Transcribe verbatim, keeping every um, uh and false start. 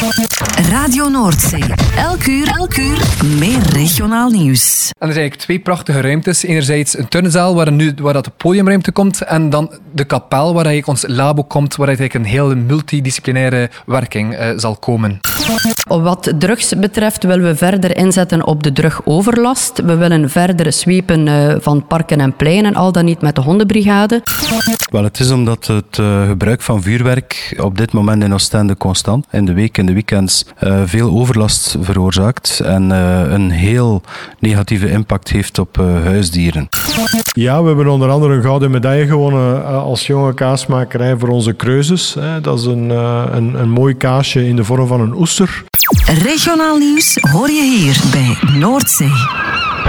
Radio Noordzee. Elk uur, elk uur meer regionaal nieuws. En er zijn eigenlijk twee prachtige ruimtes. Enerzijds een turnzaal waar, nu, waar dat de podiumruimte komt en dan de kapel waar eigenlijk ons labo komt, waar eigenlijk een heel multidisciplinaire werking uh, zal komen. Wat drugs betreft willen we verder inzetten op de drugoverlast. We willen verder sweepen uh, van parken en pleinen, al dan niet met de hondenbrigade. Wel, het is omdat het uh, gebruik van vuurwerk op dit moment in Oostende constant, in de week en de weekends, uh, veel overlast veroorzaakt en uh, een heel negatieve impact heeft op uh, huisdieren. Ja, we hebben onder andere een gouden medaille gewonnen uh, als jonge kaasmakerij voor onze kreuzes. Hè. Dat is een, uh, een, een mooi kaasje in de vorm van een oester. Regionaal nieuws hoor je hier bij Noordzee.